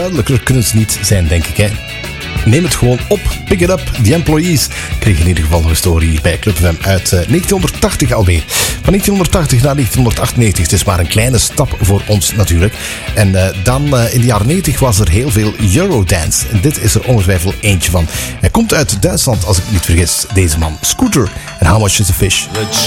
duidelijker kunnen ze niet zijn, denk ik, hè. Neem het gewoon op. Pick it up. The Employees kregen in ieder geval een historie bij Club FM uit 1980 alweer. Van 1980 naar 1998. Het is maar een kleine stap voor ons natuurlijk. En dan in de jaren 90 was er heel veel Eurodance. En dit is er ongetwijfeld eentje van. Hij komt uit Duitsland, als ik me niet vergis. Deze man. Scooter. En How Much is a Fish?